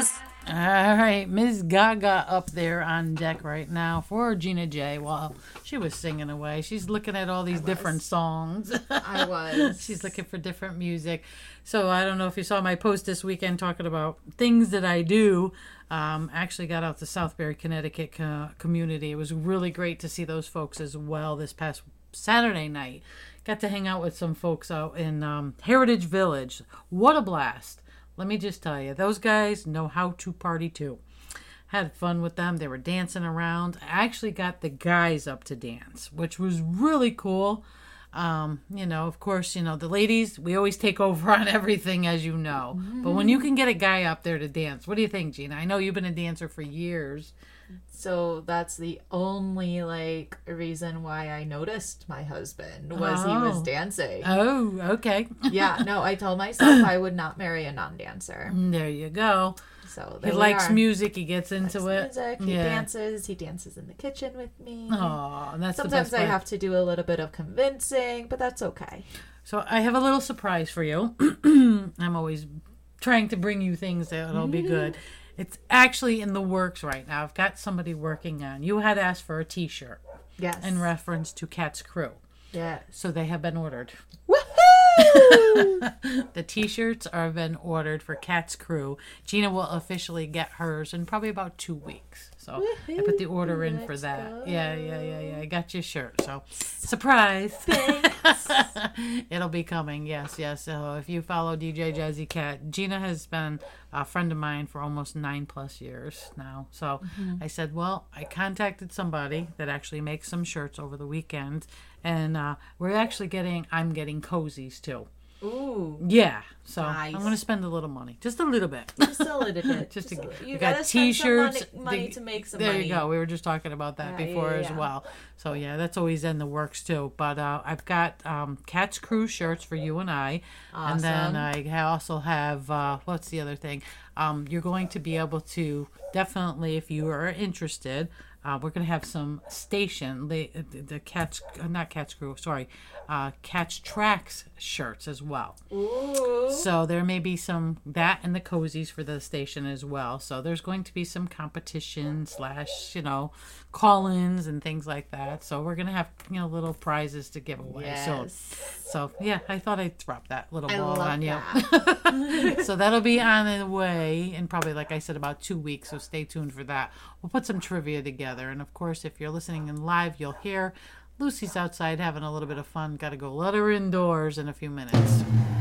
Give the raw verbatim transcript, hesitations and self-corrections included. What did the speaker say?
All right, Miss Gaga up there on deck right now for Gina J. Well, she was singing away. She's looking at all these different songs. I was. She's looking for different music. So I don't know if you saw my post this weekend talking about things that I do. Um, actually got out to Southbury, Connecticut co- community. It was really great to see those folks as well this past Saturday night. Got to hang out with some folks out in um, Heritage Village. What a blast. Let me just tell you, those guys know how to party too. Had fun with them. They were dancing around. I actually got the guys up to dance, which was really cool. Um, you know, of course, you know, the ladies, we always take over on everything, as you know. Mm-hmm. But when you can get a guy up there to dance, what do you think, Gina? I know you've been a dancer for years. So that's the only, like, reason why I noticed my husband was oh. he was dancing. Oh, okay. Yeah, no, I told myself I would not marry a non-dancer. There you go. So he likes are. music. He gets into he it. Music. He yeah. dances. He dances in the kitchen with me. Oh, that's Sometimes the best I have to do a little bit of convincing, but that's okay. So I have a little surprise for you. I'm always trying to bring you things that'll be good. It's actually in the works right now. I've got somebody working on. You had asked for a T-shirt. Yes. In reference to Cat's Crew. Yes. So they have been ordered. Woohoo! The T-shirts are been ordered for Cat's Crew. Gina will officially get hers in probably about two weeks. So Woo-hoo. I put the order in Let's for that. Go. Yeah, yeah, yeah, yeah. I got your shirt. So surprise! Thanks. It'll be coming. Yes, yes. So if you follow D J Jazzy Cat, Gina has been a friend of mine for almost nine plus years now. So mm-hmm. I said, well, I contacted somebody that actually makes some shirts over the weekend. And uh, we're actually getting, I'm getting cozies too. Ooh. Yeah. So nice. I'm going to spend a little money. Just a little bit. Just a little bit. just to, you we got T-shirts. Spend some money, money to make some there money. you go. We were just talking about that yeah, before yeah, as yeah. well. So yeah, that's always in the works too. But uh, I've got um, Cat's Crew shirts for you and I. Awesome. And then I also have, uh, what's the other thing? Um, you're going to be able to definitely, if you are interested, Uh, we're going to have some station, the, the Cat's, not Cat's Crew, sorry, uh, Cat's Tracks shirts as well. Ooh. So there may be some, that and the cozies for the station as well. So there's going to be some competition slash, you know, call-ins and things like that. So we're going to have, you know, little prizes to give away. Yes. So, so yeah, I thought I'd drop that little I ball love on you. That. So that'll be on the way in probably, like I said, about two weeks. So stay tuned for that. We'll put some trivia together. And of course, if you're listening in live, you'll hear Lucy's outside having a little bit of fun. Got to go let her indoors in a few minutes.